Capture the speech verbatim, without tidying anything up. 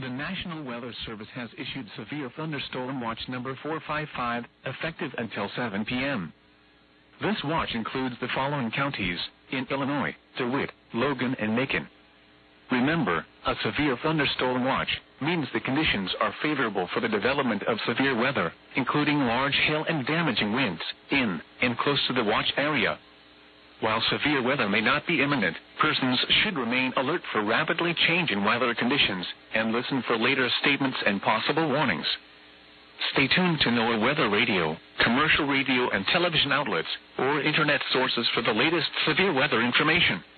The National Weather Service has issued Severe Thunderstorm Watch number four five five, effective until seven p m This watch includes the following counties in Illinois: DeWitt, Logan, and Macon. Remember, a severe thunderstorm watch means the conditions are favorable for the development of severe weather, including large hail and damaging winds, in and close to the watch area. While severe weather may not be imminent, persons should remain alert for rapidly changing weather conditions and listen for later statements and possible warnings. Stay tuned to NOAA Weather Radio, commercial radio and television outlets, or internet sources for the latest severe weather information.